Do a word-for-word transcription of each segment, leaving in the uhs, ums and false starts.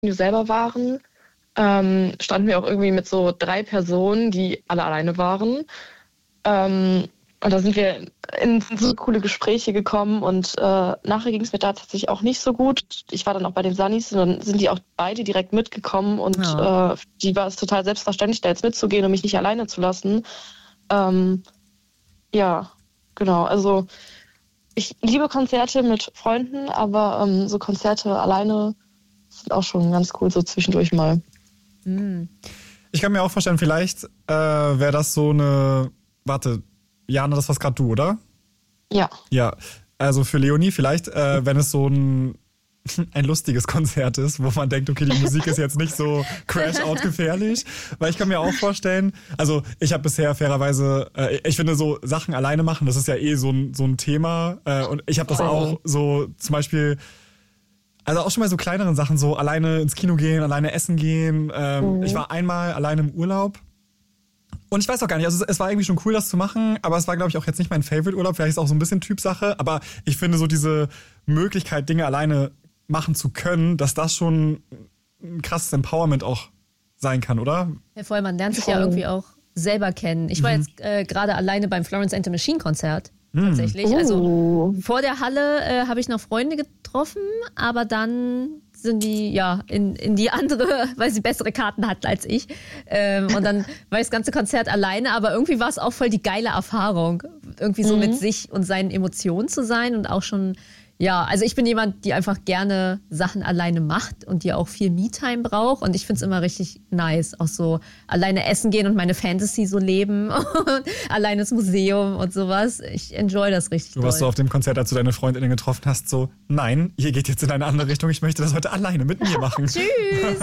wir selber waren, ähm, standen wir auch irgendwie mit so drei Personen, die alle alleine waren. Ähm, und da sind wir in so coole Gespräche gekommen und äh, nachher ging es mir da tatsächlich auch nicht so gut. Ich war dann auch bei den Sunnies und dann sind die auch beide direkt mitgekommen und Ja. äh, die war es total selbstverständlich, da jetzt mitzugehen und mich nicht alleine zu lassen. Ähm, ja, genau. Also ich liebe Konzerte mit Freunden, aber ähm, so Konzerte alleine sind auch schon ganz cool, so zwischendurch mal. Mhm. Ich kann mir auch vorstellen, vielleicht äh, wäre das so eine, warte, Jana, das warst gerade du, oder? Ja. Ja, also für Leonie vielleicht, äh, wenn es so ein, ein lustiges Konzert ist, wo man denkt, okay, die Musik ist jetzt nicht so crash-out gefährlich, weil ich kann mir auch vorstellen, also ich habe bisher fairerweise, äh, ich finde so Sachen alleine machen, das ist ja eh so ein, so ein Thema äh, und ich habe das auch so zum Beispiel, also auch schon bei so kleineren Sachen, so alleine ins Kino gehen, alleine essen gehen. Ähm, Mhm. Ich war einmal alleine im Urlaub. Und ich weiß auch gar nicht, also es, es war irgendwie schon cool, das zu machen, aber es war, glaube ich, auch jetzt nicht mein Favorite-Urlaub. Vielleicht ist es auch so ein bisschen Typsache, aber ich finde so diese Möglichkeit, Dinge alleine machen zu können, dass das schon ein krasses Empowerment auch sein kann, oder? Ja, voll, man lernt sich ja irgendwie auch selber kennen. Ich war jetzt äh, gerade alleine beim Florence and the Machine Konzert. Tatsächlich. Also Oh. vor der Halle äh, habe ich noch Freunde getroffen, aber dann sind die ja in, in die andere, weil sie bessere Karten hatten als ich. Ähm, und dann war ich das ganze Konzert alleine, aber irgendwie war es auch voll die geile Erfahrung, irgendwie so Mhm. mit sich und seinen Emotionen zu sein und auch schon, ja, also ich bin jemand, die einfach gerne Sachen alleine macht und die auch viel Me-Time braucht und ich finde es immer richtig nice, auch so alleine essen gehen und meine Fantasy so leben und alleine ins Museum und sowas. Ich enjoy das richtig Du warst so doll. auf dem Konzert, als du deine Freundinnen getroffen hast, so, nein, ihr geht jetzt in eine andere Richtung, ich möchte das heute alleine mit mir machen. Tschüss!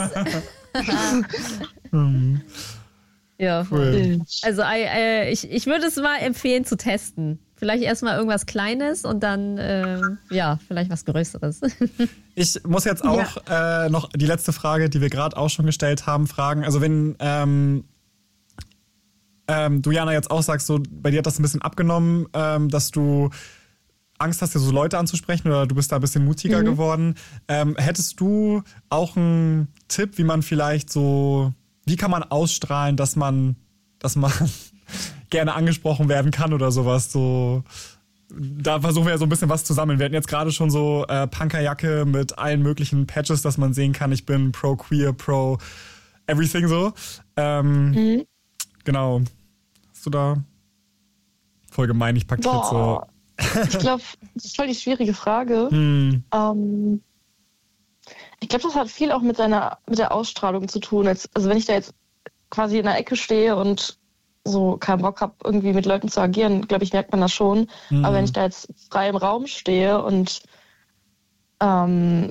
Ja, voll. Cool. Also I, äh, ich, ich würde es mal empfehlen zu testen. Vielleicht erstmal irgendwas Kleines und dann, äh, ja, vielleicht was Größeres. Ich muss jetzt auch äh, noch die letzte Frage, die wir gerade auch schon gestellt haben, fragen. Also wenn ähm, ähm, du, Jana, jetzt auch sagst, so bei dir hat das ein bisschen abgenommen, ähm, dass du Angst hast, dir so Leute anzusprechen oder du bist da ein bisschen mutiger Mhm. geworden. Ähm, hättest du auch einen Tipp, wie man vielleicht so, wie kann man ausstrahlen, dass man, dass man gerne angesprochen werden kann oder sowas? So, da versuchen wir ja so ein bisschen was zu sammeln. Wir hatten jetzt gerade schon so äh, Punkerjacke mit allen möglichen Patches, dass man sehen kann, ich bin pro queer, pro everything so. Ähm, Mhm. Genau. Hast du da voll gemein, ich pack dich jetzt so. Boah. Ich glaube, das ist voll die schwierige Frage. Hm. Ähm, ich glaube, das hat viel auch mit seiner, mit der Ausstrahlung zu tun. Als, also wenn ich da jetzt quasi in der Ecke stehe und so keinen Bock habe, irgendwie mit Leuten zu agieren, glaube ich, merkt man das schon. Hm. Aber wenn ich da jetzt frei im Raum stehe und ähm,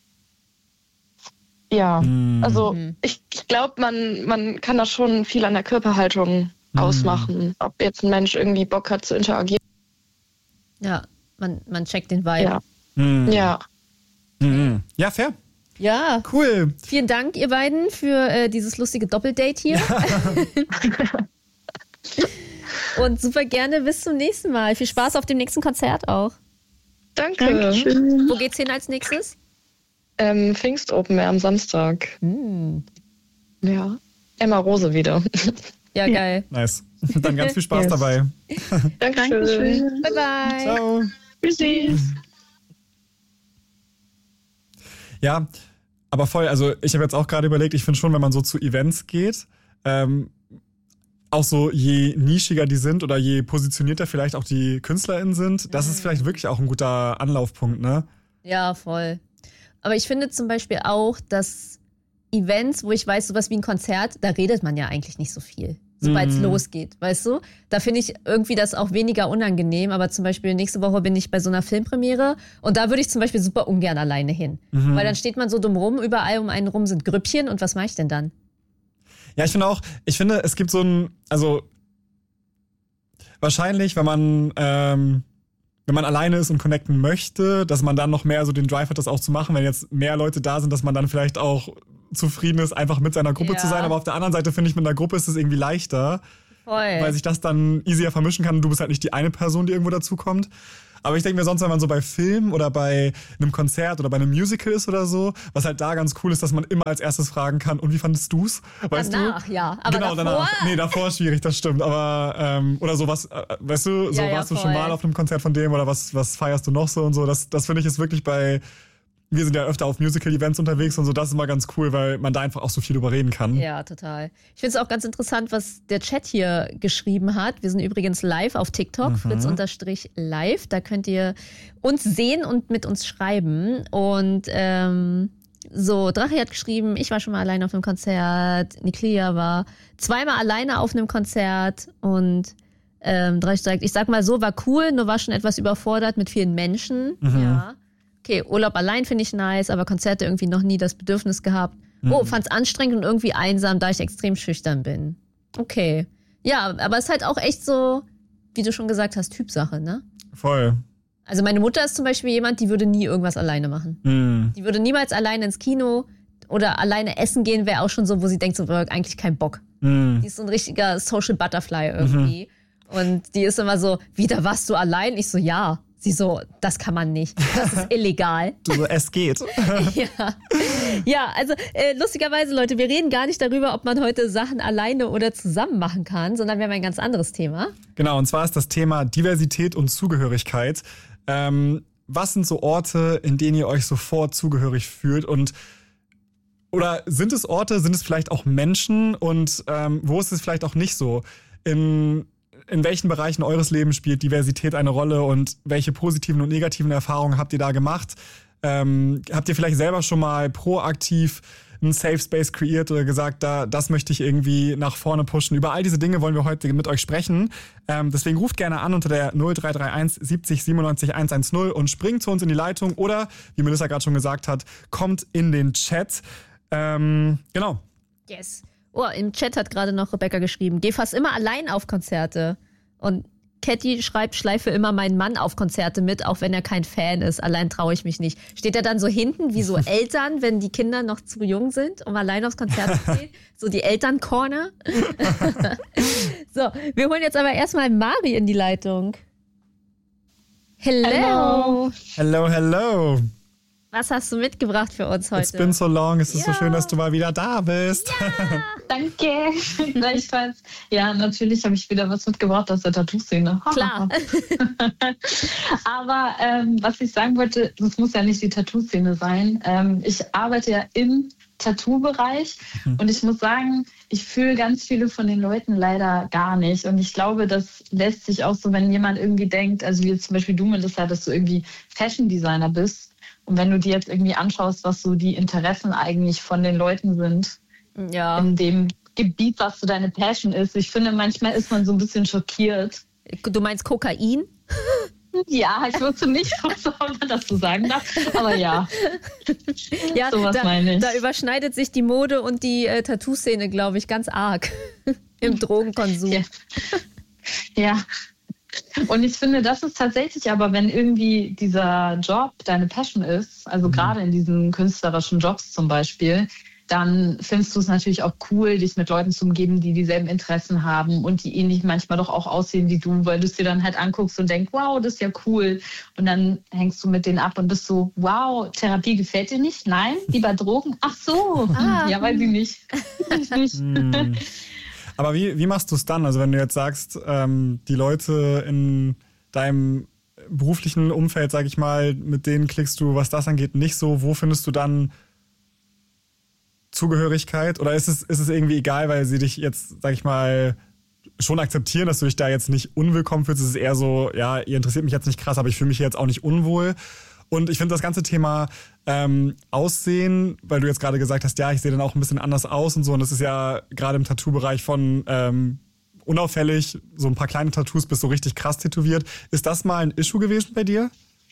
ja, Hm. also Mhm. ich, ich glaube, man, man kann da schon viel an der Körperhaltung Mhm. ausmachen. Ob jetzt ein Mensch irgendwie Bock hat zu interagieren. Ja, man, man checkt den Vibe. Ja. Hm. Ja. Hm. Ja, fair. Ja, Cool. vielen Dank, ihr beiden, für äh, dieses lustige Doppeldate hier. Und super gerne bis zum nächsten Mal. Viel Spaß auf dem nächsten Konzert auch. Danke. Dankeschön. Wo geht's hin als nächstes? Ähm, Pfingst Open Air am Samstag. Hm. Ja. Emma Rose wieder. Ja, geil. Nice. Dann ganz viel Spaß Yes. dabei. Dankeschön. Dankeschön. Bye, bye. Ciao. Tschüssi. Ja, aber voll, also ich habe jetzt auch gerade überlegt, ich finde schon, wenn man so zu Events geht, ähm, auch so je nischiger die sind oder je positionierter vielleicht auch die KünstlerInnen sind, das ist vielleicht wirklich auch ein guter Anlaufpunkt, ne? Ja, voll. Aber ich finde zum Beispiel auch, dass Events, wo ich weiß, sowas wie ein Konzert, da redet man ja eigentlich nicht so viel, sobald es Mhm. losgeht, weißt du? Da finde ich irgendwie das auch weniger unangenehm, aber zum Beispiel nächste Woche bin ich bei so einer Filmpremiere und da würde ich zum Beispiel super ungern alleine hin. Mhm. Weil dann steht man so dumm rum, überall um einen rum sind Grüppchen und was mache ich denn dann? Ja, ich finde auch, ich finde, es gibt so ein, also wahrscheinlich, wenn man, ähm, wenn man alleine ist und connecten möchte, dass man dann noch mehr so den Drive hat, das auch zu machen, wenn jetzt mehr Leute da sind, dass man dann vielleicht auch zufrieden ist, einfach mit seiner Gruppe Ja. zu sein. Aber auf der anderen Seite finde ich, mit einer Gruppe ist es irgendwie leichter, Voll. weil sich das dann easier vermischen kann und du bist halt nicht die eine Person, die irgendwo dazukommt. Aber ich denke mir sonst, wenn man so bei Filmen oder bei einem Konzert oder bei einem Musical ist oder so, was halt da ganz cool ist, dass man immer als erstes fragen kann, und wie fandest du's? Weißt danach, du? ja. Aber genau, davor? danach. Nee, davor ist schwierig, das stimmt. Aber, ähm, oder sowas, äh, weißt du, so Ja, ja, warst du voll. schon mal auf einem Konzert von dem oder was, was feierst du noch so und so. Das, das finde ich ist wirklich bei, wir sind ja öfter auf Musical-Events unterwegs und so, das ist immer ganz cool, weil man da einfach auch so viel drüber reden kann. Ja, total. Ich finde es auch ganz interessant, was der Chat hier geschrieben hat. Wir sind übrigens live auf TikTok, mhm. Fritz-live. Da könnt ihr uns sehen und mit uns schreiben. Und ähm, so, Drache hat geschrieben, ich war schon mal alleine auf einem Konzert. Niklia war zweimal alleine auf einem Konzert. Und ähm, Drache sagt, ich sag mal so, war cool, nur war schon etwas überfordert mit vielen Menschen. Mhm. Ja. Okay, Urlaub allein finde ich nice, aber Konzerte irgendwie noch nie das Bedürfnis gehabt. Mhm. Oh, fand's anstrengend und irgendwie einsam, da ich extrem schüchtern bin. Okay. Ja, aber es ist halt auch echt so, wie du schon gesagt hast, Typsache, ne? Voll. Also meine Mutter ist zum Beispiel jemand, die würde nie irgendwas alleine machen. Mhm. Die würde niemals alleine ins Kino oder alleine essen gehen, wäre auch schon so, wo sie denkt, so, eigentlich kein Bock. Mhm. Die ist so ein richtiger Social Butterfly irgendwie. Mhm. Und die ist immer so, wieder warst du allein? Ich so, ja. Sie so, das kann man nicht. Das ist illegal. Du so, es geht. ja. ja, also äh, lustigerweise, Leute, wir reden gar nicht darüber, ob man heute Sachen alleine oder zusammen machen kann, sondern wir haben ein ganz anderes Thema. Genau, und zwar ist das Thema Diversität und Zugehörigkeit. Ähm, was sind so Orte, in denen ihr euch sofort zugehörig fühlt? Und oder sind es Orte, sind es vielleicht auch Menschen? Und ähm, wo ist es vielleicht auch nicht so? In In welchen Bereichen eures Lebens spielt Diversität eine Rolle und welche positiven und negativen Erfahrungen habt ihr da gemacht? Ähm, habt ihr vielleicht selber schon mal proaktiv einen Safe Space kreiert oder gesagt, da, das möchte ich irgendwie nach vorne pushen? Über all diese Dinge wollen wir heute mit euch sprechen. Ähm, deswegen ruft gerne an unter der null drei drei eins siebzig siebenundneunzig hundertzehn und springt zu uns in die Leitung oder, wie Melissa gerade schon gesagt hat, kommt in den Chat. Ähm, genau. Yes. Oh, im Chat hat gerade noch Rebecca geschrieben, geh fast immer allein auf Konzerte. Und Catty schreibt, schleife immer meinen Mann auf Konzerte mit, auch wenn er kein Fan ist. Allein traue ich mich nicht. Steht er dann so hinten wie so Eltern, wenn die Kinder noch zu jung sind, um allein aufs Konzert zu gehen? So die Elterncorner. So, wir holen jetzt aber erstmal Mari in die Leitung. Hello. Hello, hello. Was hast du mitgebracht für uns heute? It's been so long. Es ist ja. so schön, dass du mal wieder da bist. Ja, danke. Gleichfalls. Ja, natürlich habe ich wieder was mitgebracht aus der Tattoo-Szene. Klar. Aber ähm, was ich sagen wollte, das muss ja nicht die Tattoo-Szene sein. Ähm, ich arbeite ja im Tattoo-Bereich mhm. und ich muss sagen, ich fühle ganz viele von den Leuten leider gar nicht. Und ich glaube, das lässt sich auch so, wenn jemand irgendwie denkt, also wie jetzt zum Beispiel du, Melissa, dass du irgendwie Fashion-Designer bist. Und wenn du dir jetzt irgendwie anschaust, was so die Interessen eigentlich von den Leuten sind, ja. in dem Gebiet, was so deine Passion ist, ich finde, manchmal ist man so ein bisschen schockiert. Du meinst Kokain? Ja, ich wusste nicht, ob man das so sagen darf, aber ja. Ja, so was da, meine ich. Da überschneidet sich die Mode und die äh, Tattoo-Szene, glaube ich, ganz arg im Drogenkonsum. Ja. ja. Und ich finde, das ist tatsächlich aber, wenn irgendwie dieser Job deine Passion ist, also mhm. gerade in diesen künstlerischen Jobs zum Beispiel, dann findest du es natürlich auch cool, dich mit Leuten zu umgeben, die dieselben Interessen haben und die ähnlich manchmal doch auch aussehen wie du, weil du es dir dann halt anguckst und denkst, wow, das ist ja cool. Und dann hängst du mit denen ab und bist so, wow, Therapie gefällt dir nicht? Nein? Lieber Drogen? Ach so. Ah. Ja, weiß ich nicht. nicht. Mhm. Aber wie, wie machst du es dann? Also wenn du jetzt sagst, ähm, die Leute in deinem beruflichen Umfeld, sag ich mal, mit denen klickst du, was das angeht, nicht so, wo findest du dann Zugehörigkeit? Oder ist es, ist es irgendwie egal, weil sie dich jetzt, sag ich mal, schon akzeptieren, dass du dich da jetzt nicht unwillkommen fühlst? Es ist eher so, ja, ihr interessiert mich jetzt nicht krass, aber ich fühle mich jetzt auch nicht unwohl. Und ich finde das ganze Thema ähm, Aussehen, weil du jetzt gerade gesagt hast, ja, ich sehe dann auch ein bisschen anders aus und so. Und das ist ja gerade im Tattoo-Bereich von ähm, unauffällig, so ein paar kleine Tattoos bis so richtig krass tätowiert. Ist das mal ein Issue gewesen bei dir?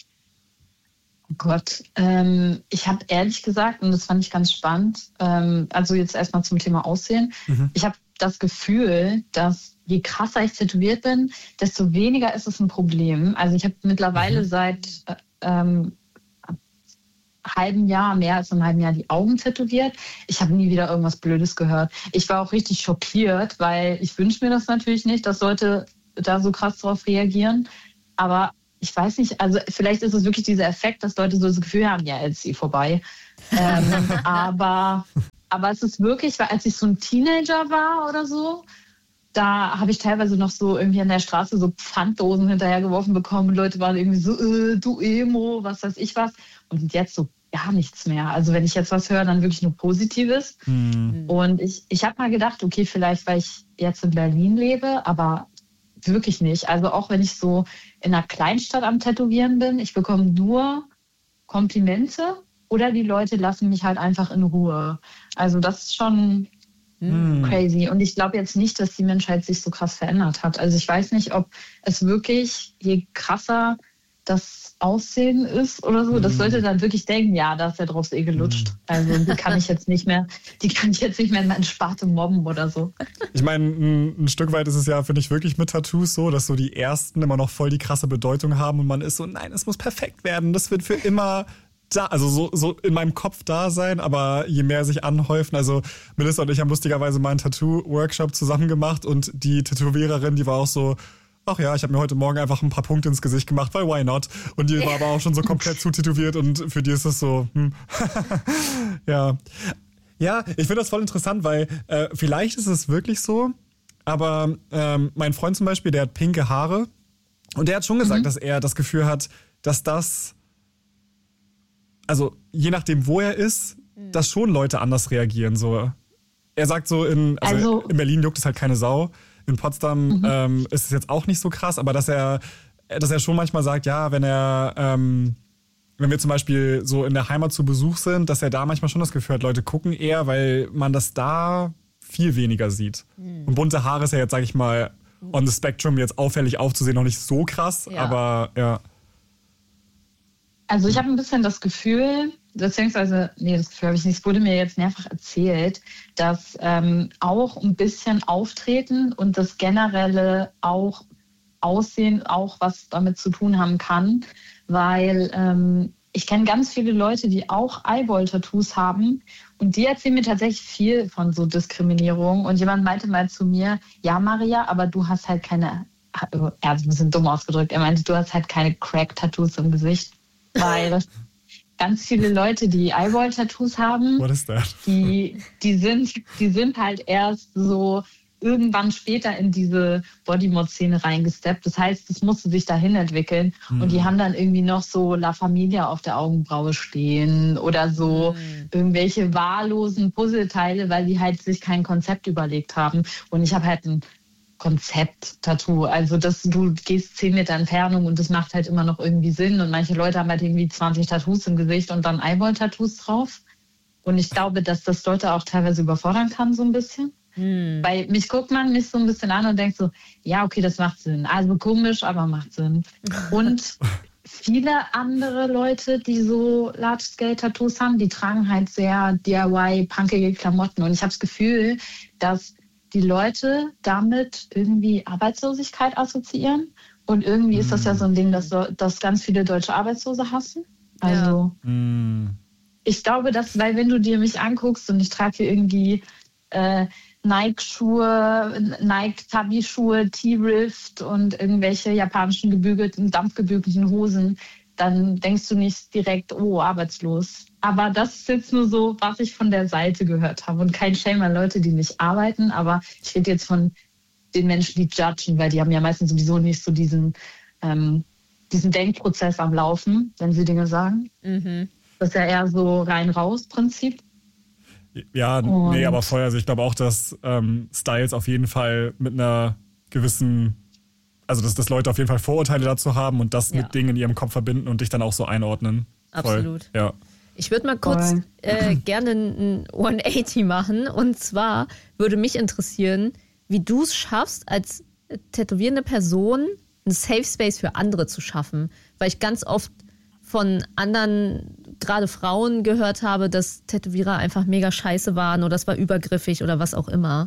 Oh Gott, ähm, ich habe ehrlich gesagt, und das fand ich ganz spannend, ähm, also jetzt erstmal zum Thema Aussehen. Mhm. Ich habe das Gefühl, dass je krasser ich tätowiert bin, desto weniger ist es ein Problem. Also ich habe mittlerweile mhm. seit... Äh, Ähm, halben Jahr, mehr als einem halben Jahr die Augen tätowiert. Ich habe nie wieder irgendwas Blödes gehört. Ich war auch richtig schockiert, weil ich wünsche mir das natürlich nicht, dass Leute da so krass drauf reagieren. Aber ich weiß nicht, also vielleicht ist es wirklich dieser Effekt, dass Leute so das Gefühl haben, ja, jetzt ist sie vorbei. ähm, aber, aber es ist wirklich, weil als ich so ein Teenager war oder so, da habe ich teilweise noch so irgendwie an der Straße so Pfanddosen hinterhergeworfen bekommen. Und Leute waren irgendwie so, äh, du Emo, was weiß ich was. Und jetzt so gar nichts mehr. Also wenn ich jetzt was höre, dann wirklich nur Positives. Mhm. Und ich, ich habe mal gedacht, okay, vielleicht, weil ich jetzt in Berlin lebe, aber wirklich nicht. Also auch wenn ich so in einer Kleinstadt am Tätowieren bin, ich bekomme nur Komplimente oder die Leute lassen mich halt einfach in Ruhe. Also das ist schon hm. crazy. Und ich glaube jetzt nicht, dass die Menschheit sich so krass verändert hat. Also ich weiß nicht, ob es wirklich, je krasser das Aussehen ist oder so, das sollte dann wirklich denken, ja, da ist der drauf eh gelutscht. Also die kann ich jetzt nicht mehr, die kann ich jetzt nicht mehr in meine Sparte mobben oder so. Ich meine, ein, ein Stück weit ist es ja, finde ich, wirklich mit Tattoos so, dass so die ersten immer noch voll die krasse Bedeutung haben und man ist so, nein, es muss perfekt werden, das wird für immer da, also so, so in meinem Kopf da sein, aber je mehr sich anhäufen, also Melissa und ich haben lustigerweise mal einen Tattoo-Workshop zusammen gemacht und die Tätowiererin, die war auch so, ach ja, ich habe mir heute Morgen einfach ein paar Punkte ins Gesicht gemacht, weil why not? Und die war aber auch schon so komplett zutätowiert und für die ist es so, hm. ja. Ja, ich finde das voll interessant, weil äh, vielleicht ist es wirklich so, aber ähm, mein Freund zum Beispiel, der hat pinke Haare und der hat schon gesagt, mhm. dass er das Gefühl hat, dass das, also je nachdem, wo er ist, mhm. dass schon Leute anders reagieren. So. Er sagt so, in, also also, in Berlin juckt es halt keine Sau. In Potsdam mhm. ähm, ist es jetzt auch nicht so krass, aber dass er, dass er schon manchmal sagt, ja, wenn er, ähm, wenn wir zum Beispiel so in der Heimat zu Besuch sind, dass er da manchmal schon das Gefühl hat, Leute gucken eher, weil man das da viel weniger sieht. Mhm. Und bunte Haare ist ja jetzt, sag ich mal, on the spectrum jetzt auffällig aufzusehen, noch nicht so krass, ja. aber ja. Also ich habe ein bisschen das Gefühl, beziehungsweise, nee, das Gefühl habe ich nicht, es wurde mir jetzt mehrfach erzählt, dass ähm, auch ein bisschen Auftreten und das generelle auch Aussehen auch was damit zu tun haben kann, weil ähm, ich kenne ganz viele Leute, die auch Eyeball-Tattoos haben und die erzählen mir tatsächlich viel von so Diskriminierung und jemand meinte mal zu mir, ja Maria, aber du hast halt keine, er hat ein bisschen dumm ausgedrückt, er meinte, du hast halt keine Crack-Tattoos im Gesicht. Weil ganz viele Leute, die Eyeball-Tattoos haben, What is that? die, die, sind, die sind halt erst so irgendwann später in diese Bodymod-Szene reingesteppt. Das heißt, es musste sich dahin entwickeln. Hm. Und die haben dann irgendwie noch so La Familia auf der Augenbraue stehen oder so hm. irgendwelche wahllosen Puzzleteile, weil die halt sich kein Konzept überlegt haben. Und ich habe halt ein Konzept-Tattoo. Also das, du gehst zehn Meter Entfernung und das macht halt immer noch irgendwie Sinn. Und manche Leute haben halt irgendwie zwanzig Tattoos im Gesicht und dann Eyeball-Tattoos drauf. Und ich glaube, dass das Leute auch teilweise überfordern kann, so ein bisschen. Hm. Weil mich guckt man mich so ein bisschen an und denkt so, ja, okay, das macht Sinn. Also komisch, aber macht Sinn. Und viele andere Leute, die so Large-Scale-Tattoos haben, die tragen halt sehr D I Y-punkige Klamotten. Und ich habe das Gefühl, dass die Leute damit irgendwie Arbeitslosigkeit assoziieren. Und irgendwie mm. ist das ja so ein Ding, dass, dass ganz viele deutsche Arbeitslose hassen. Also ja. mm. ich glaube, dass, weil wenn du dir mich anguckst und ich trage hier irgendwie äh, Nike-Schuhe, Nike-Tabi-Schuhe, T-Rift und irgendwelche japanischen gebügelten, dampfgebügelten Hosen, dann denkst du nicht direkt, oh, arbeitslos. Aber das ist jetzt nur so, was ich von der Seite gehört habe. Und kein Shame an Leute, die nicht arbeiten. Aber ich rede jetzt von den Menschen, die judgen, weil die haben ja meistens sowieso nicht so diesen, ähm, diesen Denkprozess am Laufen, wenn sie Dinge sagen. Mhm. Das ist ja eher so rein-raus-Prinzip. Ja, Und nee, aber voll. Also ich glaube auch, dass ähm, Styles auf jeden Fall mit einer gewissen, also dass, dass Leute auf jeden Fall Vorurteile dazu haben und das ja. mit Dingen in ihrem Kopf verbinden und dich dann auch so einordnen. Absolut. Voll. Ja. Ich würde mal kurz äh, gerne ein hundertachtzig machen. Und zwar würde mich interessieren, wie du es schaffst, als tätowierende Person einen Safe Space für andere zu schaffen. Weil ich ganz oft von anderen, gerade Frauen, gehört habe, dass Tätowierer einfach mega scheiße waren oder das war übergriffig oder was auch immer.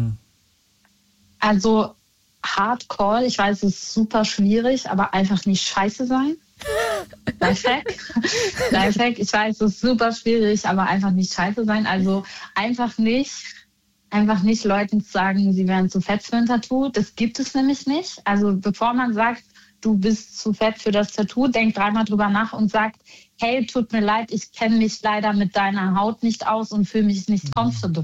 Also Hardcore, ich weiß, es ist super schwierig, aber einfach nicht scheiße sein. Lifehack. Lifehack. Ich weiß, es ist super schwierig, aber einfach nicht scheiße sein. Also einfach nicht, einfach nicht Leuten sagen, sie wären zu fett für ein Tattoo. Das gibt es nämlich nicht. Also bevor man sagt, du bist zu fett für das Tattoo, denk dreimal drüber nach und sagt, hey, tut mir leid, ich kenne mich leider mit deiner Haut nicht aus und fühle mich nicht comfortable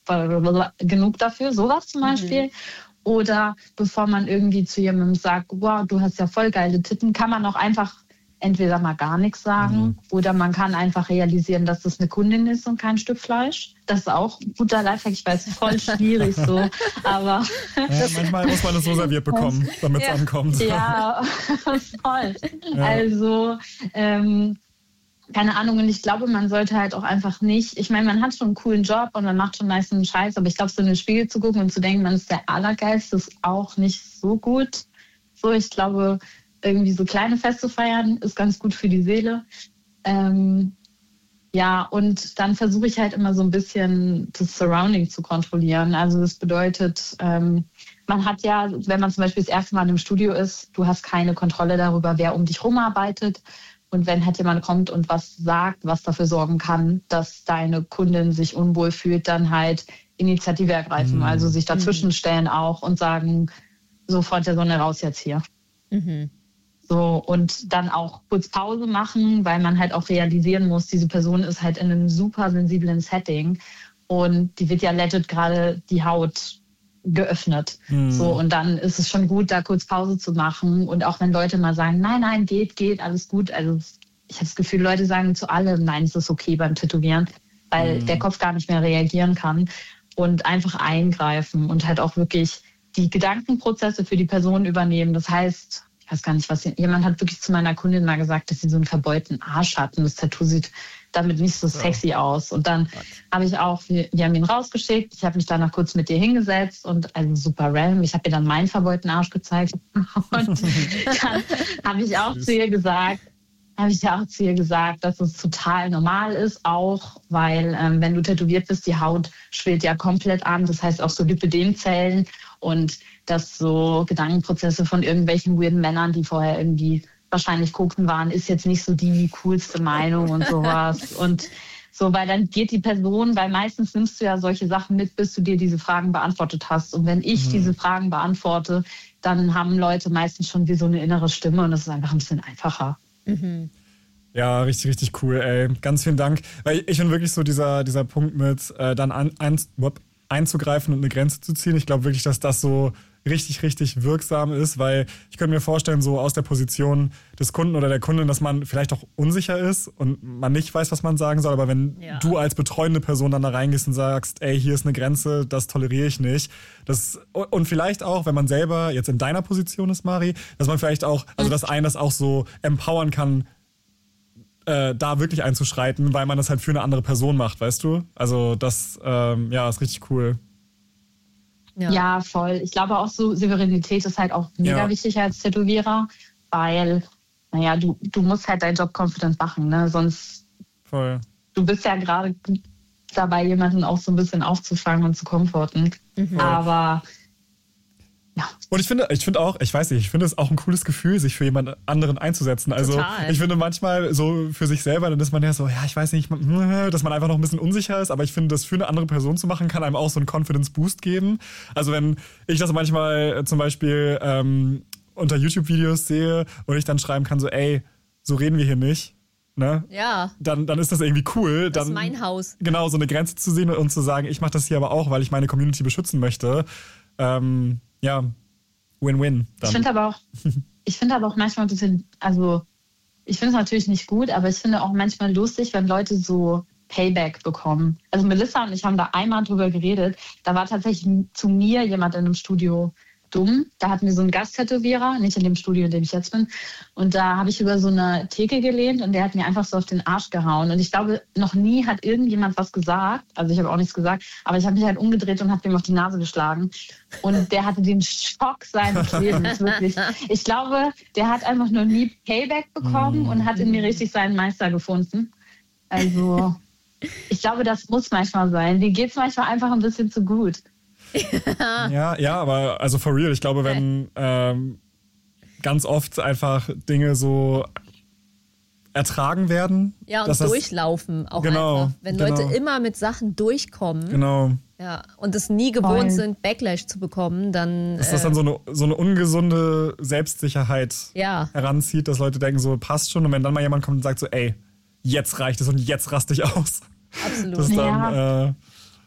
genug dafür. Sowas zum Beispiel. Mhm. Oder bevor man irgendwie zu jemandem sagt, wow, du hast ja voll geile Titten, kann man auch einfach entweder mal gar nichts sagen mhm. oder man kann einfach realisieren, dass das eine Kundin ist und kein Stück Fleisch. Das ist auch ein guter Lifehack. Ich weiß, voll schwierig so, aber... Ja, manchmal muss man es so serviert bekommen, damit es ja. ankommt. Ja, voll. Ja. Also, ähm, keine Ahnung, und ich glaube, man sollte halt auch einfach nicht... Ich meine, man hat schon einen coolen Job und man macht schon meistens einen Scheiß, aber ich glaube, so in den Spiegel zu gucken und zu denken, man ist der Allergeilste, ist auch nicht so gut. So, ich glaube... irgendwie so kleine Feste feiern, ist ganz gut für die Seele. Ähm, ja, und dann versuche ich halt immer so ein bisschen das Surrounding zu kontrollieren. Also das bedeutet, ähm, man hat ja, wenn man zum Beispiel das erste Mal in einem Studio ist, du hast keine Kontrolle darüber, wer um dich rumarbeitet. Und wenn halt jemand kommt und was sagt, was dafür sorgen kann, dass deine Kundin sich unwohl fühlt, dann halt Initiative ergreifen. Mhm. Also sich dazwischen stellen auch und sagen, sofort der Sonne raus jetzt hier. Mhm. So, und dann auch kurz Pause machen, weil man halt auch realisieren muss, diese Person ist halt in einem super sensiblen Setting und die wird ja legit gerade die Haut geöffnet. Hm. So, und dann ist es schon gut, da kurz Pause zu machen. Und auch wenn Leute mal sagen, nein, nein, geht, geht, alles gut. Also ich habe das Gefühl, Leute sagen zu allem, nein, es ist okay beim Tätowieren, weil hm. der Kopf gar nicht mehr reagieren kann. Und einfach eingreifen und halt auch wirklich die Gedankenprozesse für die Person übernehmen. Das heißt... Ich weiß gar nicht, was jemand hat wirklich zu meiner Kundin mal gesagt, dass sie so einen verbeulten Arsch hat und das Tattoo sieht damit nicht so sexy ja. aus. Und dann habe ich auch, wir, wir haben ihn rausgeschickt, ich habe mich danach kurz mit ihr hingesetzt und also super random, ich habe ihr dann meinen verbeulten Arsch gezeigt und dann habe ich auch zu ihr gesagt, habe ich ja auch zu ihr gesagt, dass es total normal ist, auch weil ähm, wenn du tätowiert bist, die Haut schwillt ja komplett an, das heißt auch so Lipödemzellen und dass so Gedankenprozesse von irgendwelchen weirden Männern, die vorher irgendwie wahrscheinlich gucken waren, ist jetzt nicht so die coolste Meinung und sowas. Und so, weil dann geht die Person, weil meistens nimmst du ja solche Sachen mit, bis du dir diese Fragen beantwortet hast. Und wenn ich mhm. diese Fragen beantworte, dann haben Leute meistens schon wie so eine innere Stimme und das ist einfach ein bisschen einfacher. Mhm. Ja, richtig, richtig cool, ey. Ganz vielen Dank. Weil ich finde wirklich so dieser, dieser Punkt mit äh, dann an, ein, einzugreifen und eine Grenze zu ziehen. Ich glaube wirklich, dass das so richtig, richtig wirksam ist, weil ich könnte mir vorstellen, so aus der Position des Kunden oder der Kundin, dass man vielleicht auch unsicher ist und man nicht weiß, was man sagen soll, aber wenn ja. du als betreuende Person dann da reingehst und sagst, ey, hier ist eine Grenze, das toleriere ich nicht. Das, und vielleicht auch, wenn man selber jetzt in deiner Position ist, Mari, dass man vielleicht auch, also dass einen das auch so empowern kann, äh, da wirklich einzuschreiten, weil man das halt für eine andere Person macht, weißt du? Also das, ähm, ja, ist richtig cool. Ja. ja, voll. Ich glaube auch so, Souveränität ist halt auch mega ja. wichtig als Tätowierer, weil, naja, du, du musst halt deinen Job confident machen, ne? Sonst, voll. Du bist ja gerade dabei, jemanden auch so ein bisschen aufzufangen und zu komforten. Mhm. Aber, ja. Und ich finde, ich finde auch, ich weiß nicht, ich finde es auch ein cooles Gefühl, sich für jemand anderen einzusetzen. Also Total. Ich finde manchmal so für sich selber, dann ist man ja so, ja, ich weiß nicht, dass man einfach noch ein bisschen unsicher ist, aber ich finde, das für eine andere Person zu machen, kann einem auch so einen Confidence-Boost geben. Also wenn ich das manchmal zum Beispiel ähm, unter YouTube-Videos sehe und ich dann schreiben kann so, ey, so reden wir hier nicht. Ne? Ja. Dann, dann ist das irgendwie cool. Das dann, ist mein Haus. Genau, so eine Grenze zu sehen und zu sagen, ich mache das hier aber auch, weil ich meine Community beschützen möchte. Ähm, ja, Win-Win. Dann. Ich finde aber auch, ich finde aber auch manchmal ein bisschen, also ich finde es natürlich nicht gut, aber ich finde auch manchmal lustig, wenn Leute so Payback bekommen. Also Melissa und ich haben da einmal drüber geredet. Da war tatsächlich zu mir jemand in einem Studio dumm. Da hatten wir so einen Gasttätowierer, nicht in dem Studio, in dem ich jetzt bin. Und da habe ich über so eine Theke gelehnt und der hat mir einfach so auf den Arsch gehauen. Und ich glaube, noch nie hat irgendjemand was gesagt. Also ich habe auch nichts gesagt, aber ich habe mich halt umgedreht und habe ihm auf die Nase geschlagen. Und der hatte den Schock seines Lebens, wirklich. Ich glaube, der hat einfach noch nie Payback bekommen und hat in mir richtig seinen Meister gefunden. Also ich glaube, das muss manchmal sein. Denen geht es manchmal einfach ein bisschen zu gut. Ja, ja, aber also for real, ich glaube, wenn ähm, ganz oft einfach Dinge so ertragen werden. Ja, und dass das, durchlaufen auch genau, einfach. Wenn genau. Leute immer mit Sachen durchkommen Genau. ja, und es nie gewohnt Voll. sind, Backlash zu bekommen, dann... Dass das äh, dann so eine, so eine ungesunde Selbstsicherheit ja, heranzieht, dass Leute denken, so passt schon. Und wenn dann mal jemand kommt und sagt so, ey, jetzt reicht es und jetzt raste ich aus. absolut. Das ist dann, Ja. äh,